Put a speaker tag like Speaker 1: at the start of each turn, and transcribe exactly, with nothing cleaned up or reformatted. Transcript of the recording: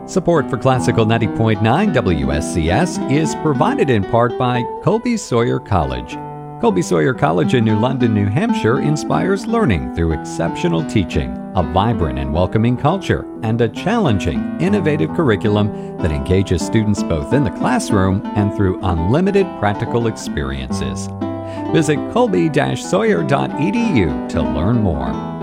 Speaker 1: Support for Classical ninety point nine W S C S is provided in part by Colby Sawyer College. Colby Sawyer College in New London, New Hampshire inspires learning through exceptional teaching, a vibrant and welcoming culture, and a challenging, innovative curriculum that engages students both in the classroom and through unlimited practical experiences. Visit colby dash sawyer dot e d u to learn more.